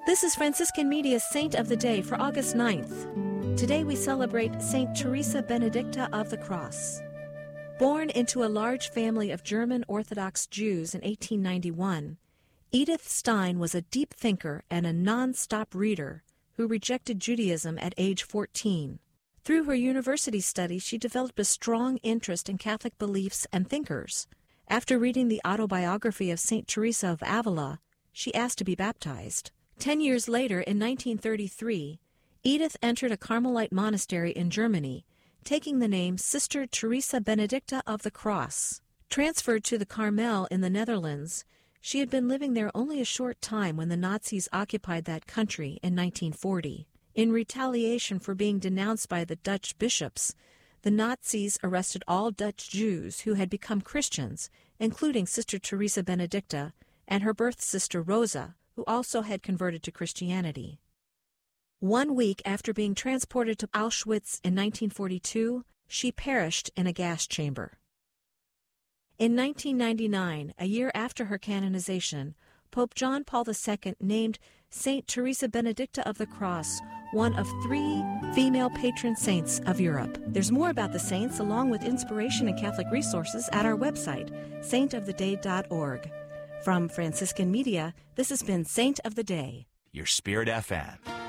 This is Franciscan Media's Saint of the Day for August 9th. Today we celebrate Saint Teresa Benedicta of the Cross. Born into a large family of German Orthodox Jews in 1891, Edith Stein was a deep thinker and a non-stop reader who rejected Judaism at age 14. Through her university studies, she developed a strong interest in Catholic beliefs and thinkers. After reading the autobiography of Saint Teresa of Avila, she asked to be baptized. 10 years later, in 1933, Edith entered a Carmelite monastery in Germany, taking the name Sister Teresa Benedicta of the Cross. Transferred to the Carmel in the Netherlands, she had been living there only a short time when the Nazis occupied that country in 1940. In retaliation for being denounced by the Dutch bishops, the Nazis arrested all Dutch Jews who had become Christians, including Sister Teresa Benedicta and her birth sister Rosa, who also had converted to Christianity. 1 week after being transported to Auschwitz in 1942, she perished in a gas chamber. In 1999, a year after her canonization, Pope John Paul II named Saint Teresa Benedicta of the Cross one of 3 female patron saints of Europe. There's more about the saints along with inspiration and Catholic resources at our website, saintoftheday.org. From Franciscan Media, this has been Saint of the Day. Your Spirit FM.